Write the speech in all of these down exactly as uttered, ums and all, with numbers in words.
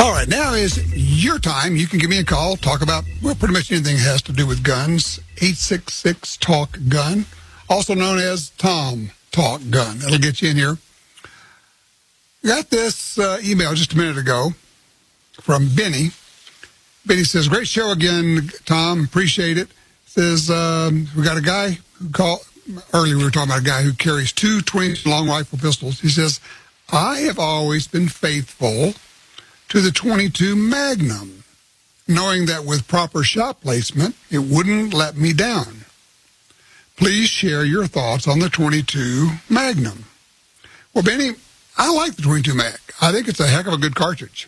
All right, now is your time. You can give me a call, talk about, well, pretty much anything that has to do with guns. eight six six talk gun, also known as Tom Talk Gun. That'll get you in here. Got this uh, email just a minute ago from Benny. Benny says, great show again, Tom. Appreciate it. Says, um, we got a guy who called, earlier we were talking about a guy who carries two twenty long rifle pistols. He says, I have always been faithful to the twenty-two Magnum, knowing that with proper shot placement, it wouldn't let me down. Please share your thoughts on the twenty-two Magnum. Well, Benny, I like the twenty-two Mag. I think it's a heck of a good cartridge.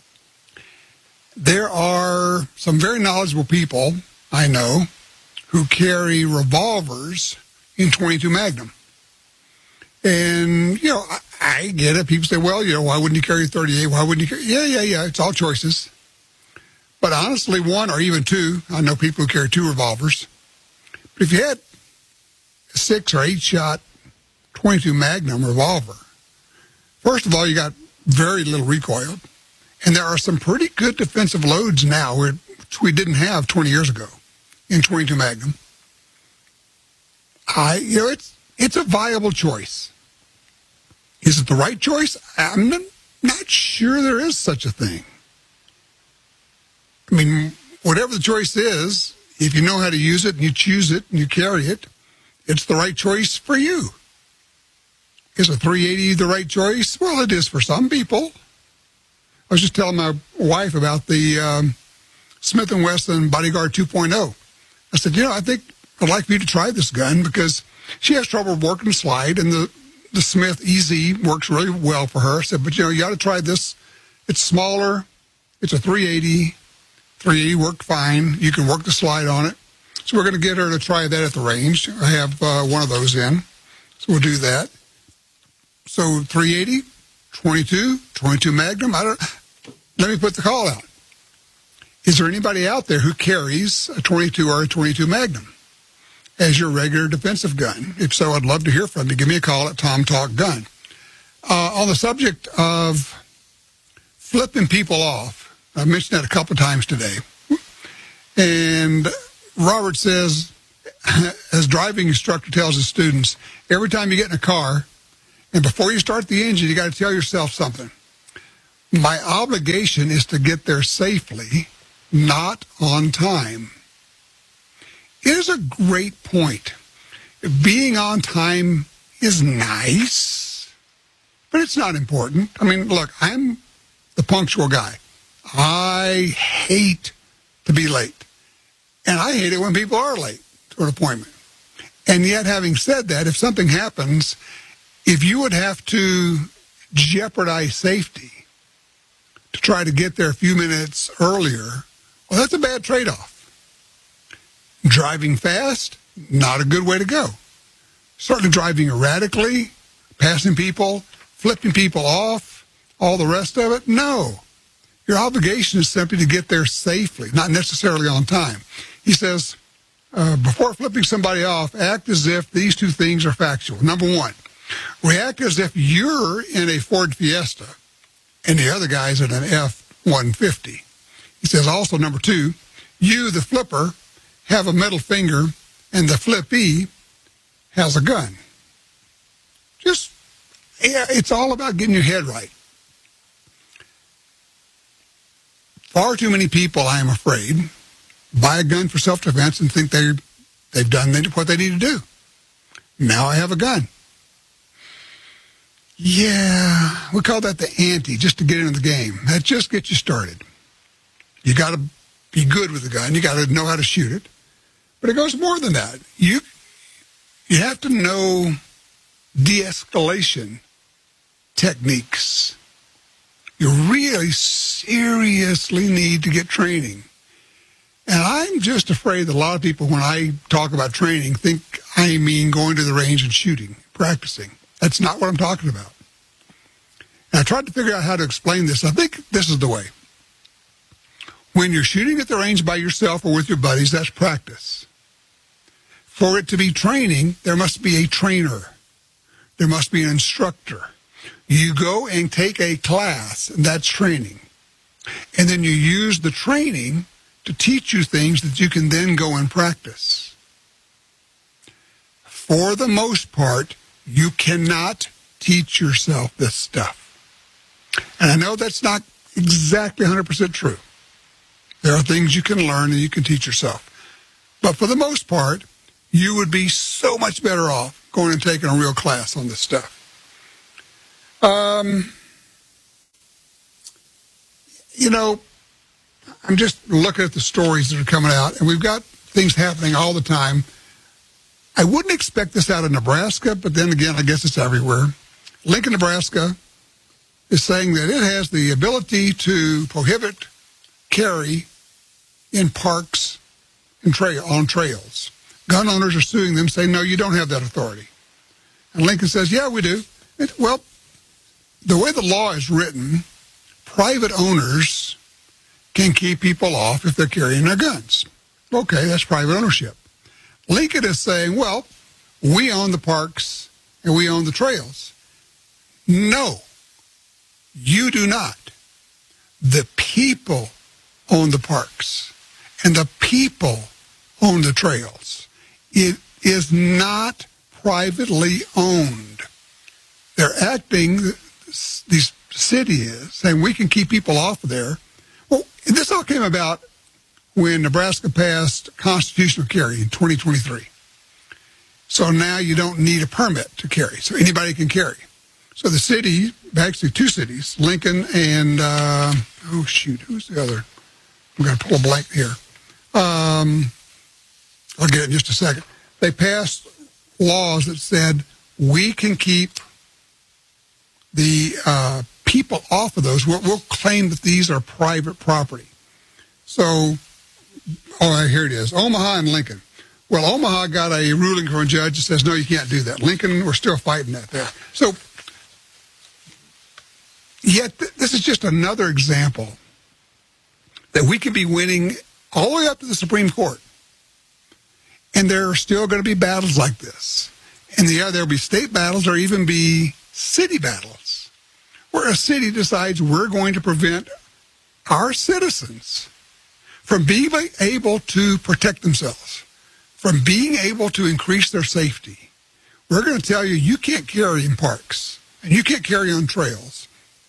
There are some very knowledgeable people I know who carry revolvers in twenty-two Magnum. And, you know, I, I get it. People say, well, you know, why wouldn't you carry thirty-eight? Why wouldn't you carry? Yeah, yeah, yeah. It's all choices. But honestly, one or even two, I know people who carry two revolvers. But if you had a six or eight shot twenty-two Magnum revolver, first of all, you got very little recoil. And there are some pretty good defensive loads now, which we didn't have twenty years ago in twenty-two Magnum. I, you know, it's, it's a viable choice. Is it the right choice? I'm not sure there is such a thing. I mean, whatever the choice is, if you know how to use it and you choose it and you carry it, it's the right choice for you. Is a three eighty the right choice? Well, it is for some people. I was just telling my wife about the um, Smith and Wesson Bodyguard two point oh. I said, you know, I think I'd like for you to try this gun because she has trouble working the slide, and the The Smith E Z works really well for her. I said, but, you know, you got to try this. It's smaller. It's a three eighty. three eighty worked fine. You can work the slide on it. So we're going to get her to try that at the range. I have uh, one of those in. So we'll do that. So three eighty, twenty-two, twenty-two Magnum. I don't. Let me put the call out. Is there anybody out there who carries a twenty-two or a twenty-two Magnum as your regular defensive gun? If so, I'd love to hear from you. Give me a call at Tom Talk Gun. Uh, on the subject of flipping people off, I mentioned that a couple times today. And Robert says, as driving instructor tells his students, every time you get in a car, and before you start the engine, you got to tell yourself something. My obligation is to get there safely, not on time. It is a great point. Being on time is nice, but it's not important. I mean, look, I'm the punctual guy. I hate to be late. And I hate it when people are late to an appointment. And yet, having said that, if something happens, if you would have to jeopardize safety to try to get there a few minutes earlier, well, that's a bad trade-off. Driving fast, not a good way to go. Certainly driving erratically, passing people, flipping people off, all the rest of it, no. Your obligation is simply to get there safely, not necessarily on time. He says, uh, before flipping somebody off, act as if these two things are factual. Number one, react as if you're in a Ford Fiesta and the other guy's in an F one fifty. He says also, number two, you, the flipper, have a middle finger, and the flippee has a gun. Just, yeah, it's all about getting your head right. Far too many people, I am afraid, buy a gun for self-defense and think they, they've done what they need to do. Now I have a gun. Yeah, we call that the ante, just to get into the game. That just gets you started. You got to be good with the gun. You got to know how to shoot it. But it goes more than that. You you have to know de-escalation techniques. You really seriously need to get training. And I'm just afraid that a lot of people, when I talk about training, think I mean going to the range and shooting, practicing. That's not what I'm talking about. And I tried to figure out how to explain this. I think this is the way. When you're shooting at the range by yourself or with your buddies, that's practice. For it to be training, there must be a trainer. There must be an instructor. You go and take a class, and that's training. And then you use the training to teach you things that you can then go and practice. For the most part, you cannot teach yourself this stuff. And I know that's not exactly one hundred percent true. There are things you can learn and you can teach yourself. But for the most part, you would be so much better off going and taking a real class on this stuff. Um, you know, I'm just looking at the stories that are coming out, and we've got things happening all the time. I wouldn't expect this out of Nebraska, but then again, I guess it's everywhere. Lincoln, Nebraska is saying that it has the ability to prohibit carry in parks and trail on trails. Gun owners are suing them, saying, no, you don't have that authority. And Lincoln says, yeah, we do. It, well, the way the law is written, private owners can keep people off if they're carrying their guns. Okay, that's private ownership. Lincoln is saying, well, we own the parks and we own the trails. No, you do not. The people own the parks and the people own the trails. It is not privately owned. They're acting, these city is, saying we can keep people off of there. Well, this all came about when Nebraska passed constitutional carry in twenty twenty-three. So now you don't need a permit to carry, so anybody can carry. So the city, actually two cities, Lincoln and, uh, oh shoot, who's the other? I'm going to pull a blank here. Um, I'll get it in just a second. They passed laws that said we can keep the uh, people off of those. We'll, we'll claim that these are private property. So, oh, here it is, Omaha and Lincoln. Well, Omaha got a ruling from a judge that says, no, you can't do that. Lincoln, we're still fighting that there. So, yet th- this is just another example that we could be winning all the way up to the Supreme Court. And there are still going to be battles like this. And yeah, there'll be state battles or even be city battles where a city decides we're going to prevent our citizens from being able to protect themselves, from being able to increase their safety. We're going to tell you, you can't carry in parks and you can't carry on trails.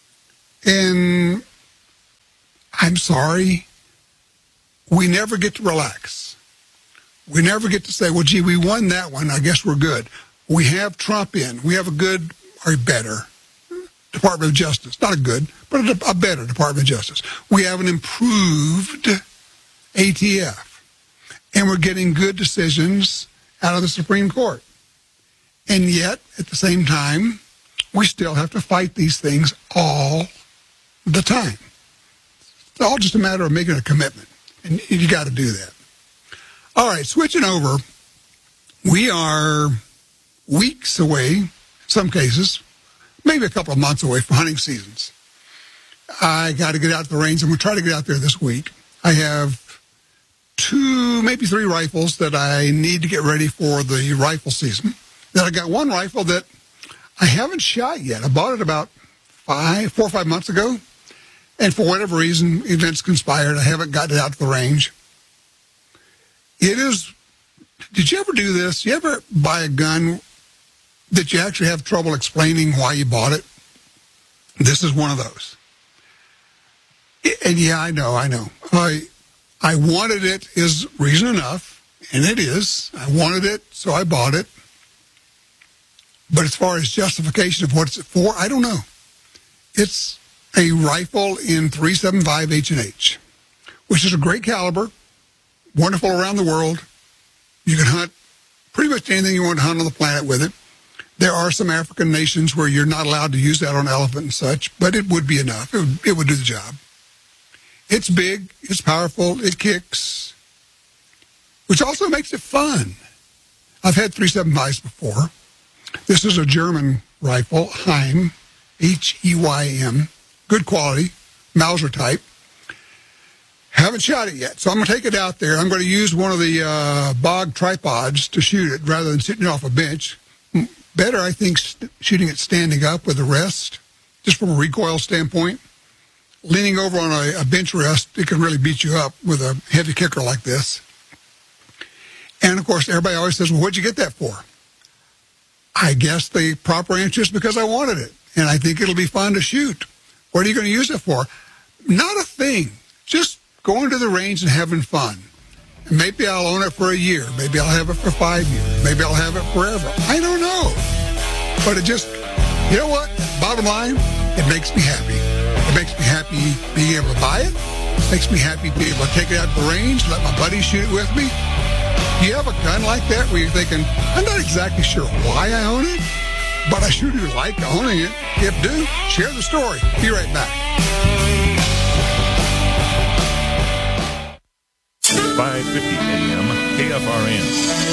And I'm sorry, we never get to relax. We never get to say, well, gee, we won that one. I guess we're good. We have Trump in. We have a good or better Department of Justice. Not a good, but a, a better Department of Justice. We have an improved A T F. And we're getting good decisions out of the Supreme Court. And yet, at the same time, we still have to fight these things all the time. It's all just a matter of making a commitment. And you got to do that. All right, switching over, we are weeks away, in some cases, maybe a couple of months away from hunting seasons. I got to get out to the range, and we'll try to get out there this week. I have two, maybe three rifles that I need to get ready for the rifle season. Then I got one rifle that I haven't shot yet. I bought it about five, four or five months ago, and for whatever reason, events conspired. I haven't gotten it out to the range. It is, did you ever do this? You ever buy a gun that you actually have trouble explaining why you bought it? This is one of those. And yeah, I know, I know. I I wanted it is reason enough, and it is. I wanted it, so I bought it. But as far as justification of what it's for, I don't know. It's a rifle in three seventy-five H and H, which is a great caliber, wonderful around the world. You can hunt pretty much anything you want to hunt on the planet with it. There are some African nations where you're not allowed to use that on elephant and such, but it would be enough. It would, it would do the job. It's big, it's powerful, it kicks, which also makes it fun. I've had three seventy-fives before. This is a German rifle, Heym, H E Y M, good quality, Mauser type. Haven't shot it yet, so I'm going to take it out there. I'm going to use one of the uh, Bog tripods to shoot it rather than sitting off a bench. Better, I think, st- shooting it standing up with the rest, just from a recoil standpoint. leaning over on a, a bench rest, it can really beat you up with a heavy kicker like this. And, of course, everybody always says, well, what'd you get that for? I guess the proper answer is because I wanted it, and I think it'll be fun to shoot. What are you going to use it for? Not a thing. Just going to the range and having fun. And maybe I'll own it for a year. Maybe I'll have it for five years. Maybe I'll have it forever. I don't know. But it just, you know what? Bottom line, it makes me happy. It makes me happy being able to buy it. It makes me happy being able to take it out to the range, let my buddies shoot it with me. Do you have a gun like that where you're thinking, I'm not exactly sure why I own it, but I sure do like owning it? If do, share the story. Be right back. five fifty A M K F R N.